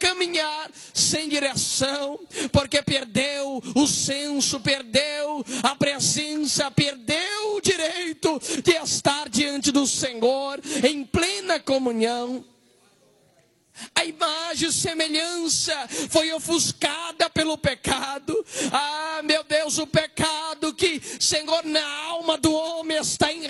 caminhar sem direção, porque perdeu o senso, perdeu a presença, perdeu o direito de estar diante do Senhor em plena comunhão. A imagem e semelhança foi ofuscada pelo pecado. Ah, meu Deus, o pecado que, Senhor, na alma do homem está